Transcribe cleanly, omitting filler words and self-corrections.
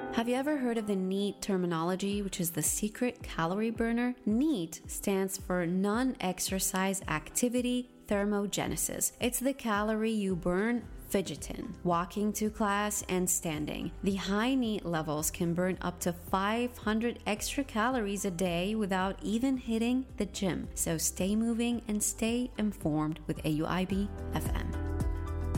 Have you ever heard of the NEAT terminology, which is the secret calorie burner? NEAT stands for non-exercise activity thermogenesis. It's the calorie you burn fidgeting, walking to class, and standing. The high NEAT levels can burn up to 500 extra calories a day without even hitting the gym. So stay moving and stay informed with AUIB FM.